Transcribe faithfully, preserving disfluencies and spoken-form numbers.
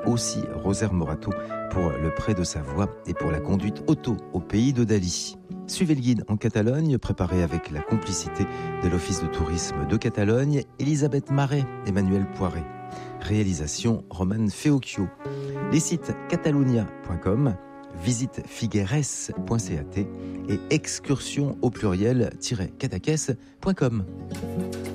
aussi Rosaire Morato pour le prêt de sa voix et pour la conduite auto au pays de Dali. Suivez le guide en Catalogne, préparé avec la complicité de l'Office de tourisme de Catalogne, Elisabeth Marais, Emmanuel Poiret. Réalisation Roman Feocchio. Les sites catalunya point com, visite figueres point cat et excursion au pluriel-cadaqués point com.